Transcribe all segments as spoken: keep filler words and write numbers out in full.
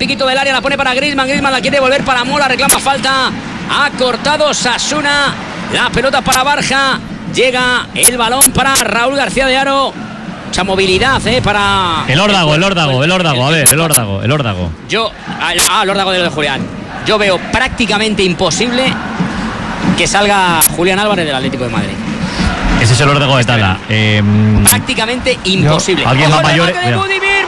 piquito del área, la pone para Griezmann. Griezmann la quiere devolver para Mola, reclama falta. Ha cortado Osasuna. La pelota para Barja. Llega el balón para Raúl García de Haro. Mucha movilidad, ¿eh? Para... El órdago, el órdago, el órdago. A ver, el órdago, el órdago. Yo... Ah, el órdago de lo de Julián. Yo veo prácticamente imposible que salga Julián Álvarez del Atlético de Madrid. Ese es el órdago de Tala. Eh, prácticamente imposible. Yo, ¿alguien más mayor? De Budimir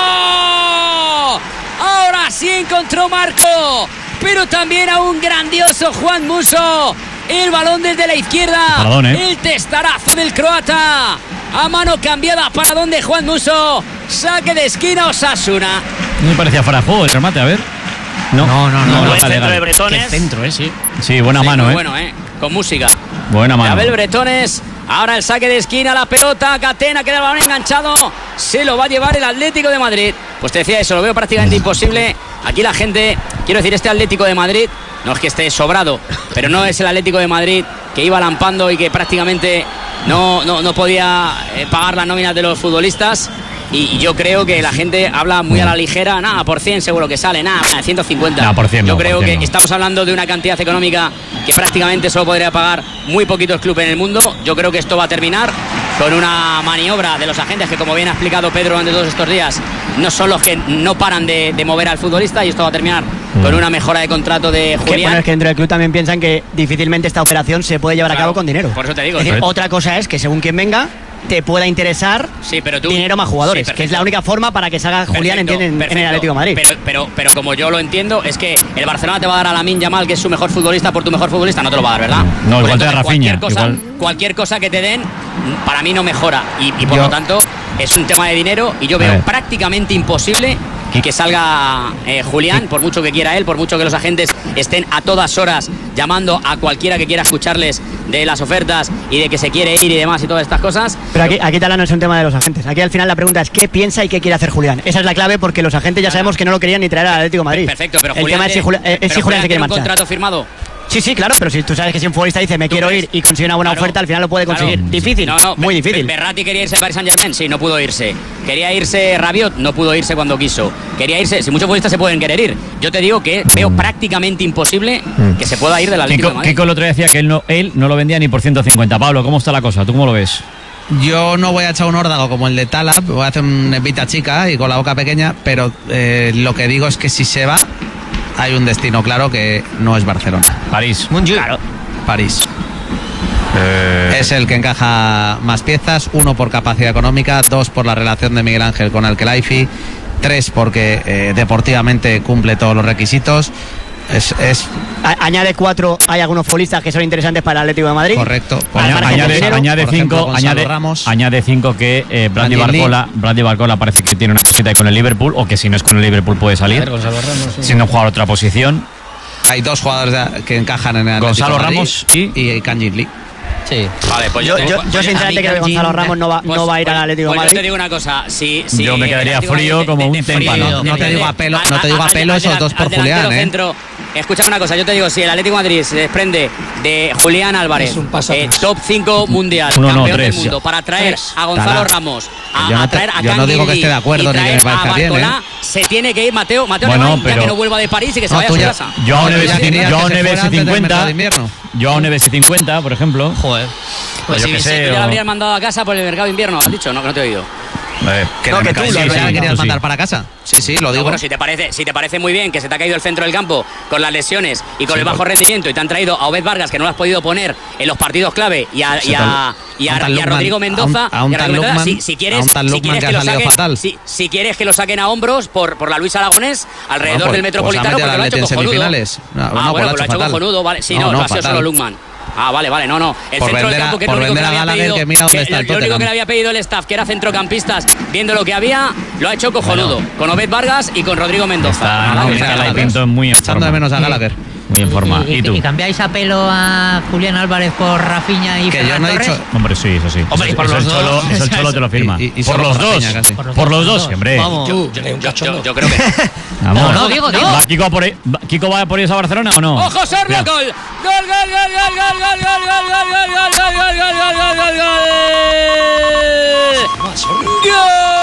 Musso. Ahora sí encontró Marco, pero también a un grandioso Juan Musso. El balón desde la izquierda. Perdón, ¿eh? El testarazo del croata. A mano cambiada para donde Juan Musso. Saque de esquina Osasuna. No me parecía fuera de juego el remate, a ver. No, no, no. no, no Buen vale, centro vale. de Bretones. Qué centro, eh, sí. Sí, buena Sí, mano, muy eh. bueno, eh. Con música. Buena mano. Abel Bretones. Ahora el saque de esquina, la pelota, Catena, queda el balón enganchado. Se lo va a llevar el Atlético de Madrid. Pues te decía eso, lo veo prácticamente imposible. Aquí la gente, quiero decir, este Atlético de Madrid, no es que esté sobrado, pero no es el Atlético de Madrid que iba lampando y que prácticamente no, no, no podía eh, pagar las nóminas de los futbolistas. Y, y yo creo que la gente habla muy a la ligera. Nada, por cien seguro que sale. Nada, bueno, ciento cincuenta. Nah, por cien yo no, creo por cien que no. estamos hablando de una cantidad económica que prácticamente solo podría pagar muy poquitos clubes en el mundo. Yo creo que esto va a terminar con una maniobra de los agentes que, como bien ha explicado Pedro durante todos estos días, no son los que no paran de, de mover al futbolista, y esto va a terminar mm. con una mejora de contrato de Que, Julián. bueno, es que dentro del club también piensan que difícilmente esta operación se puede llevar Claro, a cabo con dinero. por eso te digo, Es decir, ¿no? otra cosa es que según quien venga te pueda interesar Sí, pero tú, dinero más jugadores, sí, que es la única forma para que salga Julián Perfecto, en, en perfecto. el Atlético de Madrid. Pero, pero, pero como yo lo entiendo, es que el Barcelona te va a dar a Lamine Yamal, que es su mejor futbolista, por tu mejor futbolista, no te lo va a dar, ¿verdad? No, Pues igual te da entonces, Rafinha, cualquier cosa, igual. cualquier cosa que te den, para mí no mejora. Y, y por Yo- lo tanto, es un tema de dinero, y yo veo ver. prácticamente imposible que salga eh, Julián, por mucho que quiera él, por mucho que los agentes estén a todas horas llamando a cualquiera que quiera escucharles de las ofertas y de que se quiere ir y demás y todas estas cosas. Pero aquí, aquí Tala no es un tema de los agentes. Aquí al final la pregunta es qué piensa y qué quiere hacer Julián. Esa es la clave, porque los agentes ya sabemos que no lo querían ni traer al Atlético de Madrid. Perfecto, pero el Julián, tema es si Julián, eh, es pero si Julián se quiere tiene un marchar. contrato firmado. Sí, sí, claro, pero si tú sabes que si un futbolista dice me ¿Tú quiero crees? ir y consigue una buena Claro, oferta, al final lo puede conseguir. claro. Difícil, No, no, muy Be- difícil. Be- Berratti quería irse al Paris Saint-Germain, sí, no pudo irse. Quería irse Rabiot, no pudo irse cuando quiso. Quería irse, si muchos futbolistas se pueden querer ir. Yo te digo que veo prácticamente imposible que se pueda ir del Atlético de Kiko, Madrid. Kiko el otro día decía que él no, él no lo vendía ni por ciento cincuenta. Pablo, ¿cómo está la cosa? ¿Tú cómo lo ves? Yo no voy a echar un órdago como el de Tala, voy a hacer una evita chica y con la boca pequeña, pero eh, lo que digo es que si se va, hay un destino claro que no es Barcelona. París. Claro. París. Eh, Es el que encaja más piezas, uno por capacidad económica, dos por la relación de Miguel Ángel con Al-Khelaifi, tres porque eh, deportivamente cumple todos los requisitos. Es, es A- añade cuatro, hay algunos futbolistas que son interesantes para el Atlético de Madrid. correcto. Por Al Añade, margen del añade, dinero, añade por ejemplo, cinco, Gonzalo añade, Ramos. añade cinco que eh, Bradley Daniel Lee. Barcola, Bradley Barcola parece que tiene una cosita ahí con el Liverpool, o que si no es con el Liverpool puede salir, Gonzalo Ramos, sí. siendo un jugador de otra posición. Hay dos jugadores de- que encajan en el Atlético Gonzalo de Madrid Ramos y- y Kanji Lee. Sí. Vale, pues Yo, te- yo, pues- yo sinceramente creo que Gonzalo Ramos no va, pues- no va a ir pues- al Atlético de pues yo te Madrid. digo una cosa, si, si Yo me el quedaría Atlético de frío Madrid como un de- de- témpano. de- No te de- digo a pelo- al- no te digo a al- pelo al- esos al- dos por al delantero Julián, ¿eh? centro. Escucha una cosa, yo te digo, si el Atlético de Madrid se desprende de Julián Álvarez, Es un paso eh, atrás. top cinco mundial, Uno, no, campeón tres. del mundo, para traer Tres. a Gonzalo Tala. Ramos, a, Yo no a te- traer a yo no digo que Kangin esté de Lee acuerdo y ni que me traer parezca a bien, Barcola, ¿eh? se tiene que ir Mateo, Mateo Bueno, Alemán, ya pero- que no vuelva de París y que se No, vaya tú a su ya- casa. Yo a un No, tú ya N B S querías yo a que un se fuera N B S antes del mercado cincuenta, de invierno. yo a un N B S cincuenta, por ejemplo. Joder. Pues yo sí, qué sí, sé, tú ya o- lo habrías mandado a casa por el mercado de invierno, has dicho, no, que no te he oído. Eh, Que No, no, que me tú caes, lo- sí, lo- ya lo- la querías sí. mandar para casa. Sí, sí, lo No, digo. bueno, si te parece, si te parece muy bien que se te ha caído el centro del campo con las lesiones y con Sí, el bajo por- rendimiento y te han traído a Obed Vargas, que no lo has podido poner en los partidos clave, y a, Sí, y a, tal- y a- a un tal y a Lukman- Rodrigo Mendoza, a un- a un y a tal Rodrigo Mendoza, Lukman- si, si quieres, a un tal si Lukman quieres que que, ha lo salido saquen, fatal. si, si quieres que lo saquen a hombros por, por la Luis Aragonés alrededor Bueno, del pues- Metropolitano, pues ha metido porque lo ha al hecho Atleti en cojonudo. semifinales. No, ah, no, pues lo bueno, ha pues lo ha hecho hecho fatal. cojonudo, vale. Sí, No, no, no, no ha sido fatal. solo Lukman. Ah, vale, vale, no, no. El Por centro vender del a- campo, que es por lo único que vender le a había Gallagher, pedido, que mira dónde que está el lo único que Tottenham. le había pedido el staff, que era centrocampistas, viendo lo que había, lo ha hecho cojonudo. Con Obed Vargas y con Rodrigo Mendoza. Está, Ah, no, vale, mira, está la claro. Pinto muy en Echando de forma. menos a Gallagher. Muy en forma. ¿Y, ¿Y tú? y cambiáis a pelo a Julián Álvarez por Rafinha y Que yo Ferran no he Torres? dicho. Hombre, sí, eso sí. Hombre, eso, y por eso los el cholo, dos. eso el cholo te lo firma. Y- y- y por solo los por dos. Rafinha, casi. Por, Por los los dos, dos. hombre. Vamos. Yo, Yo le doy un yo- cachondo. yo- yo creo que. Vamos. No, no, digo, digo. ¿Va Kiko, a por, va- Kiko va por ir a Barcelona o no? ¡Ojo, Sorlo! Mira. ¡Gol! ¡Gol, gol, gol, gol, gol, gol, gol, gol, gol, gol, gol, gol, gol, gol, gol, gol, gol, gol! ¡Gol!